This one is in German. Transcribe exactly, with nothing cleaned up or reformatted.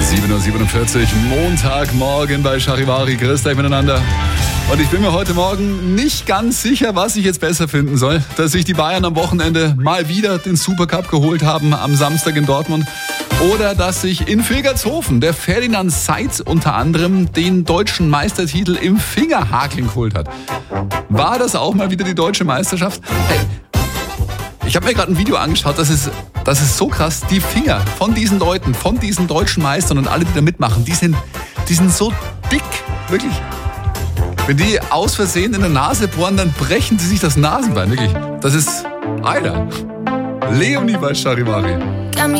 sieben Uhr siebenundvierzig, Montagmorgen bei Charivari. Grüß euch miteinander. Und ich bin mir heute Morgen nicht ganz sicher, was ich jetzt besser finden soll. Dass sich die Bayern am Wochenende mal wieder den Supercup geholt haben, am Samstag in Dortmund. Oder dass sich in Vilgertshofen der Ferdinand Seitz unter anderem den deutschen Meistertitel im Fingerhakeln geholt hat. War das auch mal wieder die deutsche Meisterschaft? Hey, ich habe mir gerade ein Video angeschaut, das ist, das ist so krass. Die Finger von diesen Leuten, von diesen deutschen Meistern und alle, die da mitmachen, die sind, die sind so dick, wirklich. Wenn die aus Versehen in der Nase bohren, dann brechen sie sich das Nasenbein, wirklich. Das ist, Alter, Leonie bei Charivari.